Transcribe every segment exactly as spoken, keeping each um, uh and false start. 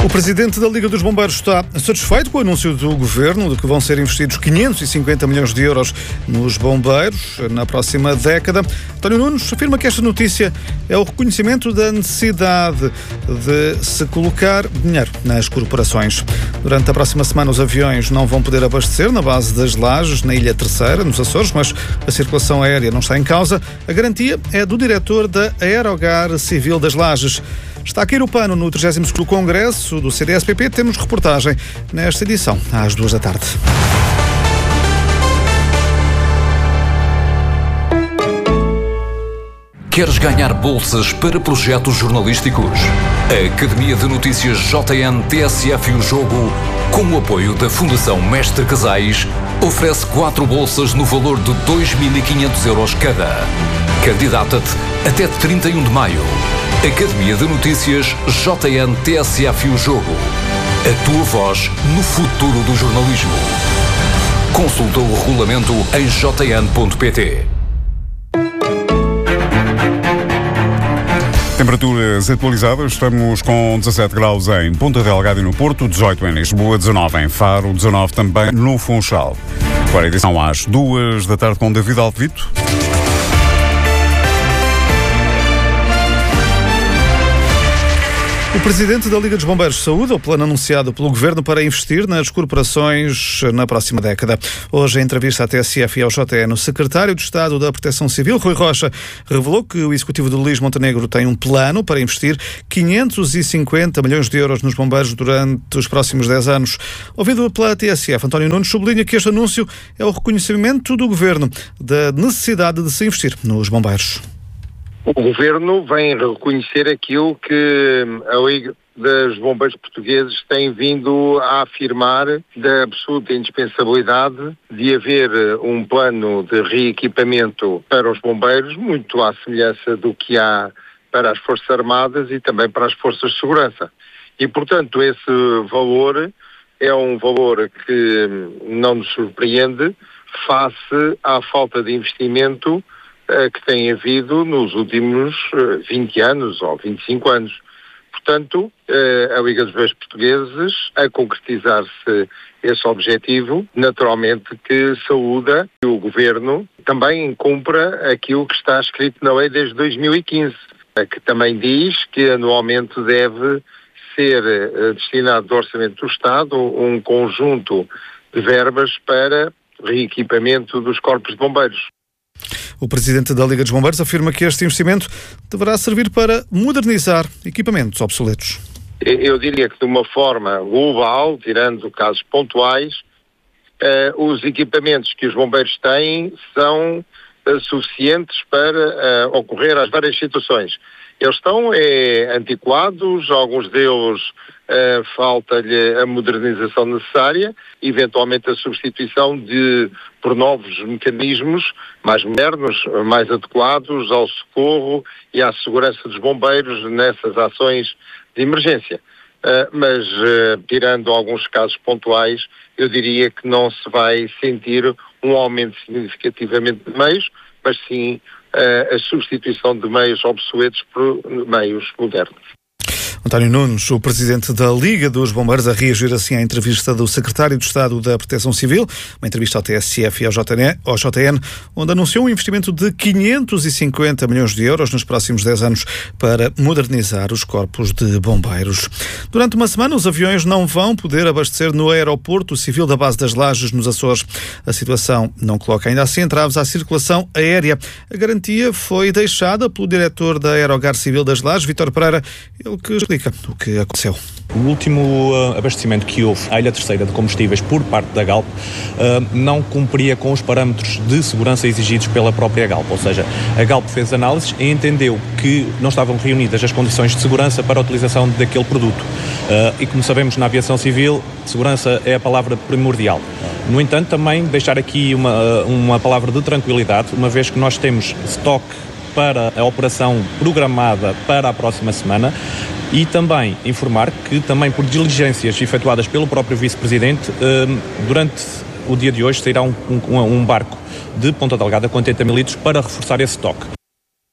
O presidente da Liga dos Bombeiros está satisfeito com o anúncio do governo de que vão ser investidos quinhentos e cinquenta milhões de euros nos bombeiros na próxima década. António Nunes afirma que esta notícia é o reconhecimento da necessidade de se colocar dinheiro nas corporações. Durante a próxima semana, os aviões não vão poder abastecer na base das Lajes, na Ilha Terceira, nos Açores, mas a circulação aérea não está em causa. A garantia é do diretor da Aerogar Civil das Lajes. Está a cair o pano no trigésimo segundo Congresso do C D S P P. Temos reportagem nesta edição, às duas da tarde. Queres ganhar bolsas para projetos jornalísticos? A Academia de Notícias J N T S F e o Jogo, com o apoio da Fundação Mestre Casais, oferece quatro bolsas no valor de dois mil e quinhentos euros cada. Candidata-te até trinta e um de maio. Academia de Notícias J N T S F e o Jogo. A tua voz no futuro do jornalismo. Consulta o regulamento em j n ponto p t. Temperaturas atualizadas, estamos com dezassete graus em Ponta Delgada e no Porto, dezoito em Lisboa, dezanove em Faro, dezanove também no Funchal. Agora a edição às duas da tarde com David Alvito. O presidente da Liga dos Bombeiros saúda o plano anunciado pelo governo para investir nas corporações na próxima década. Hoje, em entrevista à T S F e ao J N, o secretário de Estado da Proteção Civil, Rui Rocha, revelou que o executivo de Luís Montenegro tem um plano para investir quinhentos e cinquenta milhões de euros nos bombeiros durante os próximos dez anos. Ouvido pela T S F, António Nunes sublinha que este anúncio é o reconhecimento do governo da necessidade de se investir nos bombeiros. O Governo vem reconhecer aquilo que a Liga dos Bombeiros Portugueses tem vindo a afirmar da absoluta indispensabilidade de haver um plano de reequipamento para os bombeiros, muito à semelhança do que há para as Forças Armadas e também para as Forças de Segurança. E, portanto, esse valor é um valor que não nos surpreende face à falta de investimento que tem havido nos últimos vinte anos ou vinte e cinco anos. Portanto, a Liga dos Bombeiros Portugueses, a concretizar-se esse objetivo, naturalmente que saúda que o Governo também cumpra aquilo que está escrito na lei desde dois mil e quinze, que também diz que anualmente deve ser destinado do Orçamento do Estado um conjunto de verbas para reequipamento dos corpos de bombeiros. O presidente da Liga dos Bombeiros afirma que este investimento deverá servir para modernizar equipamentos obsoletos. Eu diria que de uma forma global, tirando casos pontuais, uh, os equipamentos que os bombeiros têm são uh, suficientes para uh, ocorrer às várias situações. Eles estão é, antiquados, alguns deles uh, falta-lhe a modernização necessária, eventualmente a substituição de, por novos mecanismos mais modernos, mais adequados ao socorro e à segurança dos bombeiros nessas ações de emergência. Uh, mas, uh, tirando alguns casos pontuais, eu diria que não se vai sentir um aumento significativamente de meios, mas sim a substituição de meios obsoletos por meios modernos. António Nunes, o presidente da Liga dos Bombeiros, a reagir assim à entrevista do secretário de Estado da Proteção Civil, uma entrevista ao T S F e ao J N, onde anunciou um investimento de quinhentos e cinquenta milhões de euros nos próximos dez anos para modernizar os corpos de bombeiros. Durante uma semana, os aviões não vão poder abastecer no aeroporto civil da base das Lajes, nos Açores. A situação não coloca ainda assim entraves à circulação aérea. A garantia foi deixada pelo diretor da Aerogar Civil das Lajes, Vítor Pereira, ele que explica o que aconteceu. O último uh, abastecimento que houve à Ilha Terceira de combustíveis por parte da Galp uh, não cumpria com os parâmetros de segurança exigidos pela própria Galp, ou seja, a Galp fez análises e entendeu que não estavam reunidas as condições de segurança para a utilização daquele produto. Uh, e como sabemos, na aviação civil, segurança é a palavra primordial. No entanto, também deixar aqui uma, uma palavra de tranquilidade, uma vez que nós temos estoque para a operação programada para a próxima semana. E também informar que, também por diligências efetuadas pelo próprio Vice-Presidente, durante o dia de hoje sairá um, um, um barco de Ponta Delgada com oitenta mil litros para reforçar esse estoque.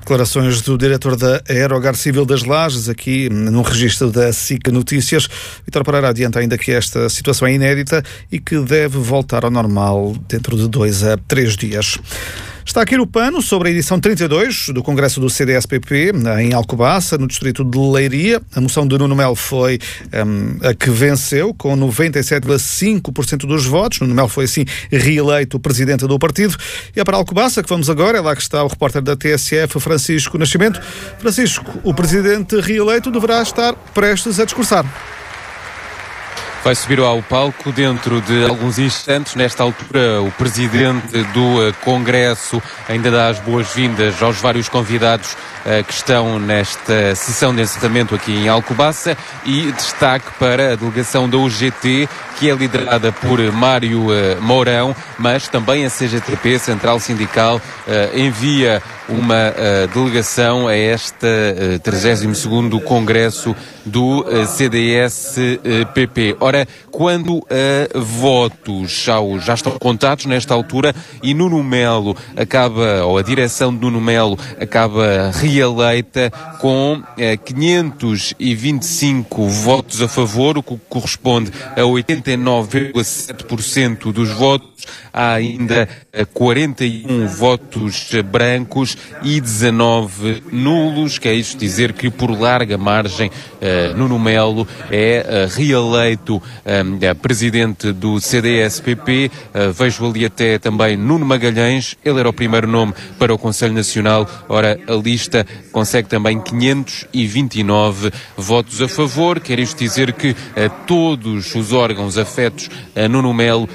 Declarações do diretor da Aerogar Civil das Lajes, aqui no registro da S I C Notícias. Vítor Pereira adianta ainda que esta situação é inédita e que deve voltar ao normal dentro de dois a três dias. Está aqui o pano sobre a edição trinta e dois do Congresso do C D S P P, em Alcobaça, no distrito de Leiria. A moção de Nuno Melo foi um, a que venceu, com noventa e sete vírgula cinco por cento dos votos. Nuno Melo foi, assim, reeleito presidente do partido. E é para Alcobaça que vamos agora. É lá que está o repórter da T S F, Francisco Nascimento. Francisco, o presidente reeleito deverá estar prestes a discursar. Vai subir ao palco dentro de alguns instantes. Nesta altura, o presidente do Congresso ainda dá as boas-vindas aos vários convidados uh, que estão nesta sessão de encerramento aqui em Alcobaça, e destaque para a delegação da U G T, que é liderada por Mário uh, Mourão, mas também a C G T P, Central Sindical, uh, envia uma uh, delegação a este uh, trigésimo segundo Congresso do uh, C D S P P. Ora, quando uh, votos já, já estão contados nesta altura e Nuno Melo acaba, ou a direção de Nuno Melo acaba reeleita com uh, quinhentos e vinte e cinco votos a favor, o que corresponde a oitenta e nove vírgula sete por cento dos votos. Há ainda uh, quarenta e um votos brancos e dezanove nulos, que é isto dizer que por larga margem uh, Nuno Melo é uh, reeleito uh, presidente do C D S P P. Uh, vejo ali até também Nuno Magalhães, ele era o primeiro nome para o Conselho Nacional. Ora, a lista consegue também quinhentos e vinte e nove votos a favor, quer isto dizer que uh, todos os órgãos afetos a Nuno Melo